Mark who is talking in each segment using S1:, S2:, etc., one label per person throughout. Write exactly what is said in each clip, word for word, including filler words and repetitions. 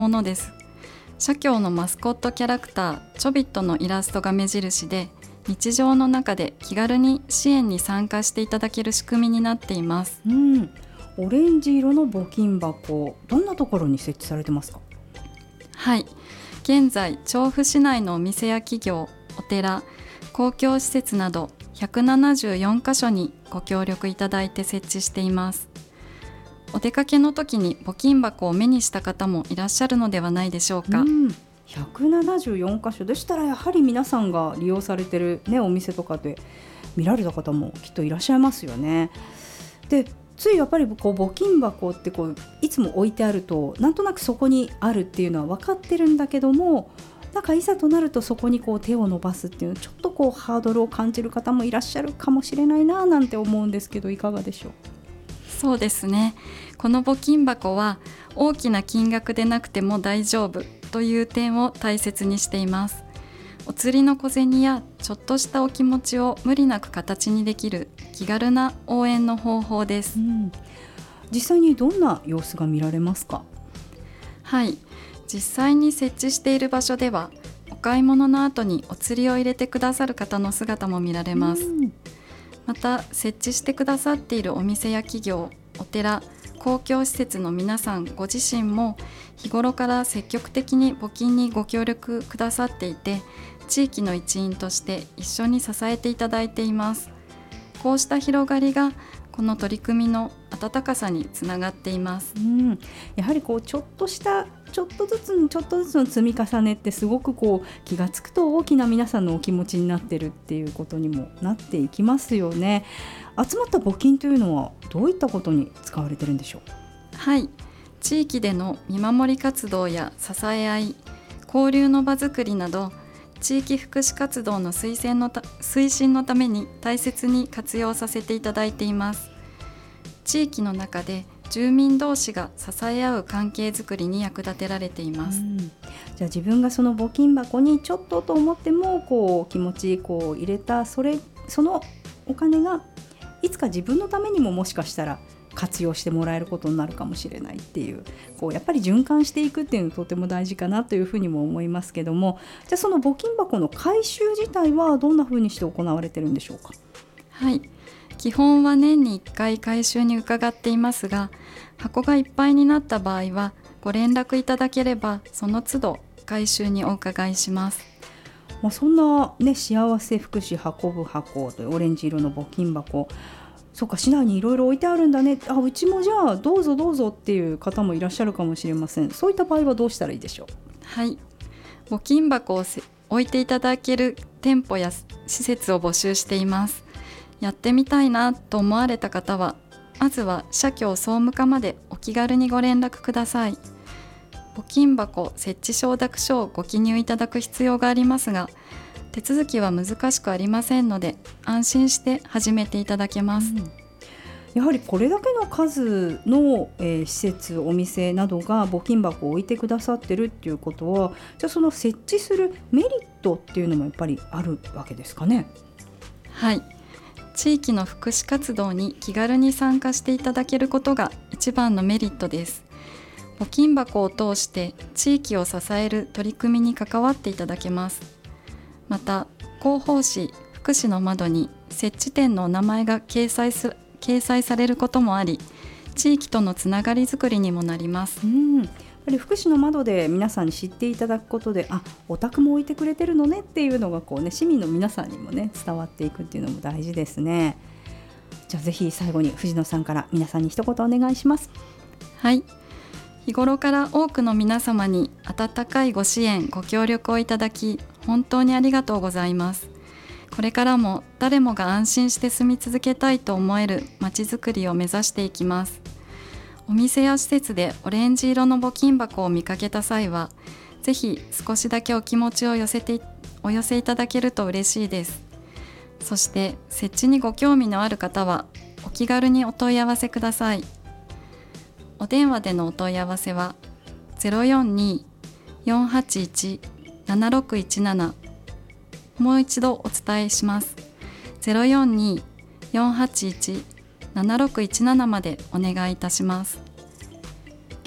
S1: ものです。社協のマスコットキャラクターチョビットのイラストが目印で、日常の中で気軽に支援に参加していただける仕組みになっています。
S2: うん、オレンジ色の募金箱、どんなところに設置されてますか？
S1: はい、現在調布市内のお店や企業、お寺、公共施設などひゃくななじゅうよんカ所にご協力いただいて設置しています。お出かけの時に募金箱を目にした方もいらっしゃるのではないでしょうか。
S2: うん、ひゃくななじゅうよんカ所でしたら、やはり皆さんが利用されてる、ね、お店とかで見られた方もきっといらっしゃいますよね。で、ついやっぱりこう募金箱ってこういつも置いてあると、なんとなくそこにあるっていうのは分かってるんだけども、なんかいざとなるとそこにこう手を伸ばすっていうの、ちょっとこうハードルを感じる方もいらっしゃるかもしれないななんて思うんですけど、いかがでしょう？
S1: そうですね、この募金箱は大きな金額でなくても大丈夫という点を大切にしています。お釣りの小銭やちょっとしたお気持ちを無理なく形にできる気軽な応援の方法です。
S2: うん、実際にどんな様子が見られますか？
S1: はい、実際に設置している場所では、お買い物の後にお釣りを入れてくださる方の姿も見られます。
S2: うん、
S1: また、設置してくださっているお店や企業、お寺、公共施設の皆さんご自身も日頃から積極的に募金にご協力くださっていて、地域の一員として一緒に支えていただいています。こうした広がりがこの取り組みの温かさにつながっています。
S2: うん、やはりこうちょっとしたちょっとずつのちょっとずつの積み重ねってすごくこう気がつくと大きな皆さんのお気持ちになってるっていうことにもなっていきますよね。集まった募金というのはどういったことに使われてるんでしょう？
S1: はい、地域での見守り活動や支え合い、交流の場づくりなど、地域福祉活動の推薦のた推進のために大切に活用させていただいています。地域の中で住民同士が支え合う関係づくりに役立てられています。
S2: うん、じゃあ自分がその募金箱にちょっとと思ってもこう気持ちこう入れた、それそのお金がいつか自分のためにももしかしたら活用してもらえることになるかもしれないっていう、こうやっぱり循環していくっていうのがとても大事かなというふうにも思いますけども、じゃあその募金箱の回収自体はどんなふうにして行われてるんでしょうか？
S1: はい、基本は年にいっかい回収に伺っていますが、箱がいっぱいになった場合はご連絡いただければその都度回収にお伺いします。
S2: まあ、そんな、ね、幸せ福祉運ぶ箱というオレンジ色の募金箱、そうか、市内にいろいろ置いてあるんだね、あ、うちもじゃあどうぞどうぞっていう方もいらっしゃるかもしれません。そういった場合はどうしたらいいでしょう？
S1: はい、募金箱を置いていただける店舗や施設を募集しています。やってみたいなと思われた方は、まずは社協総務課までお気軽にご連絡ください。募金箱設置承諾書をご記入いただく必要がありますが、手続きは難しくありませんので、安心して始めていただけます。うん、
S2: やはりこれだけの数の、えー、施設、お店などが募金箱を置いてくださってるっていうことは、じゃあその設置するメリットっていうのもやっぱりあるわけですかね？
S1: はい、地域の福祉活動に気軽に参加していただけることが一番のメリットです。募金箱を通して地域を支える取り組みに関わっていただけます。また、広報誌福祉の窓に設置店のお名前が掲載す掲載されることもあり、地域とのつながりづくりにもなります。
S2: うん、やっぱり福祉の窓で皆さんに知っていただくことで、あ、お宅も置いてくれてるのねっていうのがこう、ね、市民の皆さんにも、ね、伝わっていくっていうのも大事ですね。じゃあぜひ最後に藤野さんから皆さんに一言お願いします。
S1: はい、日頃から多くの皆様に温かいご支援ご協力をいただき、本当にありがとうございます。これからも誰もが安心して住み続けたいと思えるまちづくりを目指していきます。お店や施設でオレンジ色の募金箱を見かけた際は、ぜひ少しだけお気持ちを寄せてお寄せいただけると嬉しいです。そして設置にご興味のある方はお気軽にお問い合わせください。お電話でのお問い合わせは ゼロよんにー よんはちいち ななろくいちなな、 もう一度お伝えします。 ゼロよんにー よんはちいち ななろくいちなな までお願いいたします。
S2: 今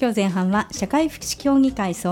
S2: 今日前半は社会福祉協議会総